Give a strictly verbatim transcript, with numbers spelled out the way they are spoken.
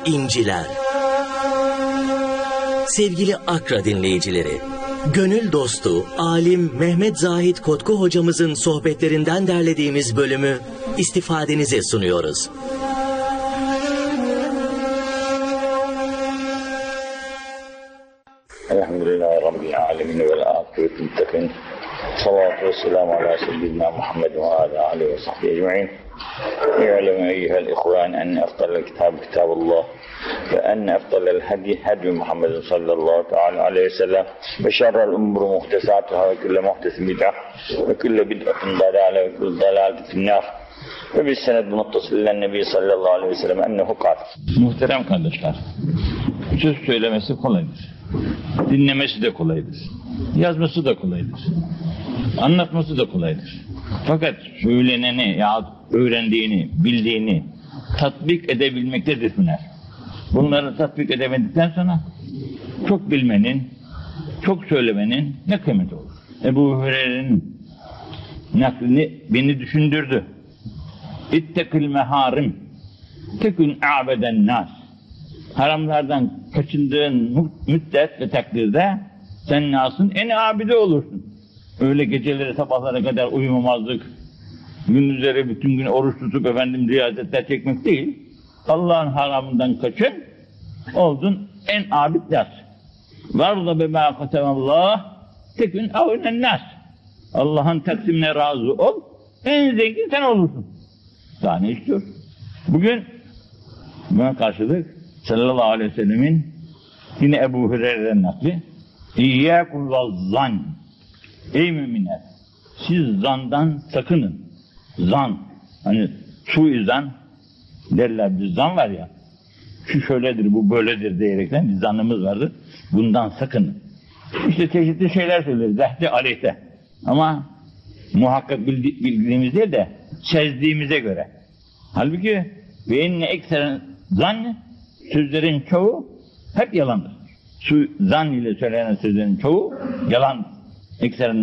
inciler. Sevgili Akra dinleyicileri, gönül dostu, alim Mehmet Zahid Kotku hocamızın sohbetlerinden derlediğimiz bölümü istifadenize sunuyoruz. Elhamdülillahi Rabbil alemin ve akıbetul muttakin. Salatu ve selamu ala seyyidina Muhammed ve ala alihi ve sahbihi ecma'in. İ'lemu eyyuhel ihvan enne efdalel kitab kitabullah ve enne efdalel hadi hadi Muhammedin sallallahu teala aleyhi ve sellem ve şerrel umuru muhtesatuhâ ve külle muhtesin bid'ah ve külle bid'atin dalâle ve külle dalâletin finnâr. Ve biz sened muttasillen nebi sallallahu aleyhi ve sellem ennehu kâl. Muhterem kardeşler, söz söylemesi kolaydır. Dinlemesi de kolaydır. Yazması da kolaydır. Anlatması da kolaydır. Fakat söyleneni ya öğrendiğini, bildiğini tatbik edebilmektedir hüner. Bunları tatbik edemedikten sonra çok bilmenin, çok söylemenin ne kıymeti olur? Ebu Hureyre'nin naklini beni düşündürdü. İttekil meharim tekün a'beden nas. Haramlardan kaçındığın müddet ve takdirde sen nasın en abide olursun. Öyle geceleri sabahlara kadar uyumamazlık, gündüzleri bütün gün oruç tutup efendim riyazetler çekmek değil. Allah'ın haramından kaçın, oldun en abid nas. Var da bema katemallah tekün avinen nas. Allah'ın taksimine razı ol, en zengin sen olursun. Daha ne istiyor? Bugün buna karşılık sallallahu aleyhi ve sellemin yine Ebu Hureyre'den nakli İyyâkum vazzan. Ey müminler, siz zandan sakının. Zan, hani suizan derler, bir zan var ya, şu şöyledir, bu böyledir diyerekten bir zanımız vardır. Bundan sakının. İşte çeşitli şeyler söyleriz, zehdi aleyhte. Ama muhakkak bildi, bildiğimiz değil de sezdiğimize göre. Halbuki ve inne ekseren zan, sözlerin çoğu hep yalandır. Su, zan ile söylenen sözlerin çoğu yalandır. Ekseren